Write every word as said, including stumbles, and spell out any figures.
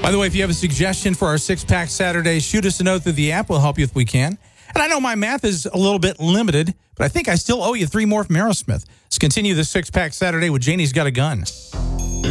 By the way, if you have a suggestion for our six-pack Saturday, shoot us a note through the app. We'll help you if we can. And I know my math is a little bit limited, but I think I still owe you three more from Aerosmith. Let's continue the six-pack Saturday with Janie's Got a Gun.